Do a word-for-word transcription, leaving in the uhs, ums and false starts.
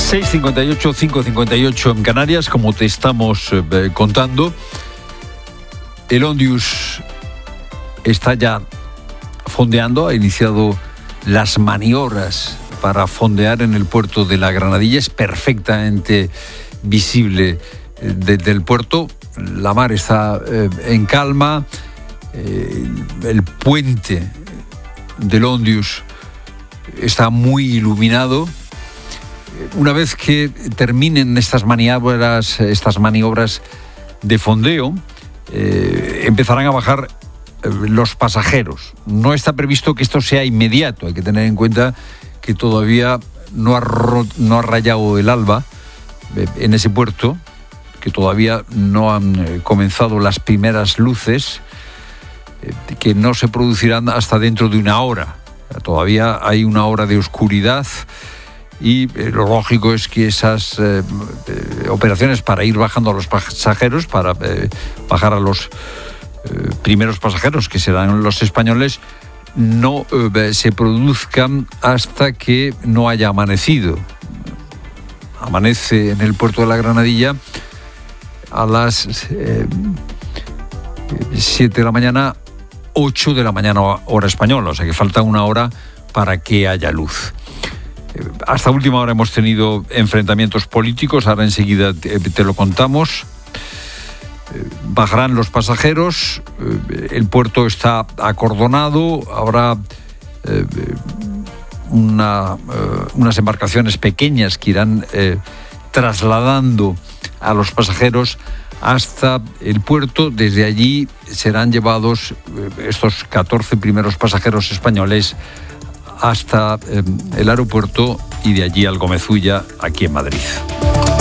seis cincuenta y ocho, cinco cincuenta y ocho en Canarias, como te estamos eh, contando. El Ondius está ya fondeando, ha iniciado las maniobras para fondear en el puerto de la Granadilla. Es perfectamente visible eh, desde el puerto. La mar está eh, en calma. Eh, el puente del Ondius está muy iluminado. Una vez que terminen estas maniobras, estas maniobras de fondeo, eh, empezarán a bajar eh, los pasajeros. No está previsto que esto sea inmediato. Hay que tener en cuenta que todavía no ha, ro- no ha rayado el alba eh, en ese puerto, que todavía no han eh, comenzado las primeras luces, eh, que no se producirán hasta dentro de una hora. Todavía hay una hora de oscuridad. Y eh, lo lógico es que esas eh, eh, operaciones para ir bajando a los pasajeros, para eh, bajar a los eh, primeros pasajeros, que serán los españoles, no eh, se produzcan hasta que no haya amanecido. Amanece en el puerto de la Granadilla a las eh, siete de la mañana, ocho de la mañana hora española, o sea que falta una hora para que haya luz. Hasta última hora hemos tenido enfrentamientos políticos, ahora enseguida te, te lo contamos. Bajarán los pasajeros, el puerto está acordonado, habrá eh, una, eh, unas embarcaciones pequeñas que irán eh, trasladando a los pasajeros hasta el puerto. Desde allí serán llevados eh, estos catorce primeros pasajeros españoles hasta eh, el aeropuerto y de allí al Gómez Ulla, aquí en Madrid.